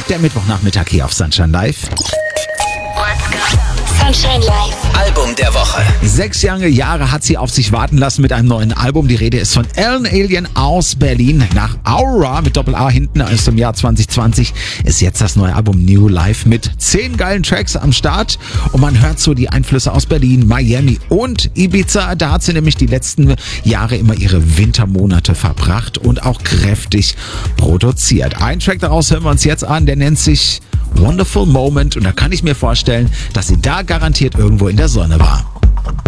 der Mittwochnachmittag hier auf Sunshine Live. Sunshine Live. Album der Woche. 6 lange Jahre hat sie auf sich warten lassen mit einem neuen Album. Die Rede ist von Alan Alien aus Berlin. Nach Aura mit Doppel-A hinten aus dem Jahr 2020 ist jetzt das neue Album New Life mit 10 geilen Tracks am Start. Und man hört so die Einflüsse aus Berlin, Miami und Ibiza. Da hat sie nämlich die letzten Jahre immer ihre Wintermonate verbracht und auch kräftig produziert. Ein Track daraus hören wir uns jetzt an, der nennt sich Wonderful Moment. Und da kann ich mir vorstellen, dass sie da garantiert irgendwo in der Sonne war.